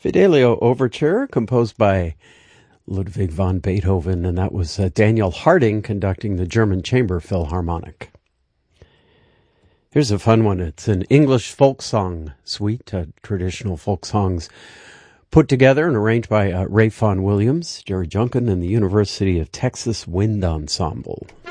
Fidelio Overture, composed by Ludwig van Beethoven, and that was Daniel Harding conducting the German Chamber Philharmonic. Here's a fun one. It's an English folk song suite, traditional folk songs put together and arranged by Ray Fawn Williams, Jerry Junkin, and the University of Texas Wind Ensemble.